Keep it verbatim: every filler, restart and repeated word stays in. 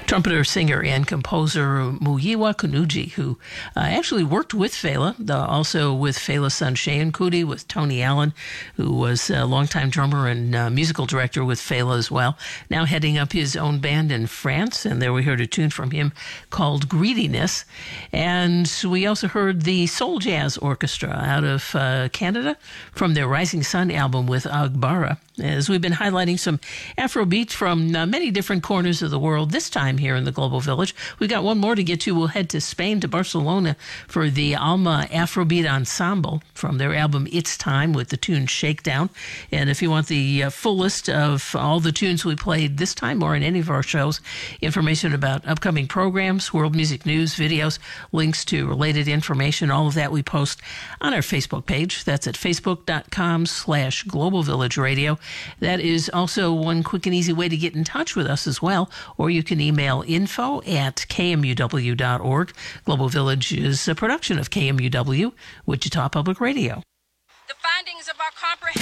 Trumpeter, singer, and composer Muyiwa Kunuji, who uh, actually worked with Fela, uh, also with Fela's son Seun Kuti, with Tony Allen, who was a longtime drummer and uh, musical director with Fela as well, now heading up his own band in France. And there we heard a tune from him called Greediness. And we also heard the Soul Jazz Orchestra out of uh, Canada from their Rising Sun album with Agbara. As we've been highlighting some Afrobeat from uh, many different corners of the world, this time here in the Global Village. We've got one more to get to. We'll head to Spain, to Barcelona, for the Alma Afrobeat Ensemble from their album It's Time with the tune Shakedown. And if you want the uh, full list of all the tunes we played this time or in any of our shows, information about upcoming programs, world music news, videos, links to related information, all of that we post on our Facebook page. That's at facebook.com slash Global Village Radio. That is also one quick and easy way to get in touch with us as well, or you can email info at k m u w dot org. Global Village is a production of K M U W, Wichita Public Radio.